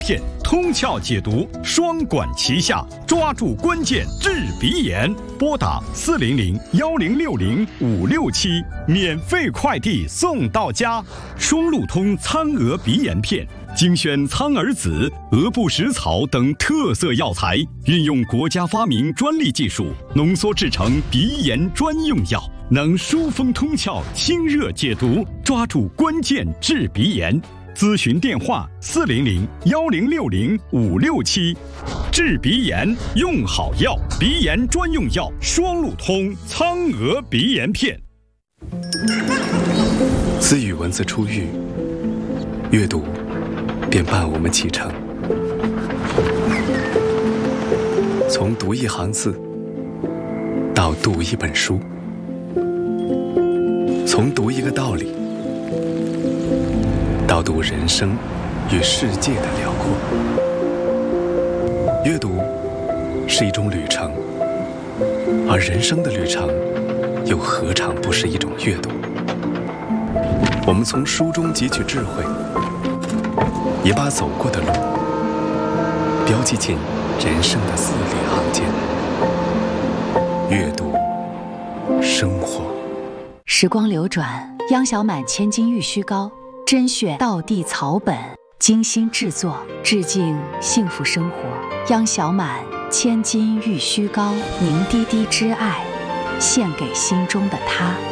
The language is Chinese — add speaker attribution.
Speaker 1: 片通窍解毒，双管齐下，抓住关键治鼻炎。拨打400-1060-567，免费快递送到家。双路通苍蛾鼻炎片，精选苍耳子、鹅不食草等特色药材，运用国家发明专利技术，浓缩制成鼻炎专用药，能疏风通窍、清热解毒，抓住关键治鼻炎。咨询电话400-1060-567，治鼻炎用好药，鼻炎专用药双路通苍蛾鼻炎片。
Speaker 2: 自与文字初遇，阅读便伴我们启程。从读一行字到读一本书，从读一个道理到读人生与世界的辽阔。阅读是一种旅程，而人生的旅程又何尝不是一种阅读？我们从书中汲取智慧，也把走过的路标记进人生的字里行间。阅读，生活。
Speaker 3: 时光流转，央小满千金玉虚膏甄选道地草本，精心制作，致敬幸福生活。央小满千金玉虚膏，凝滴滴之爱，献给心中的他。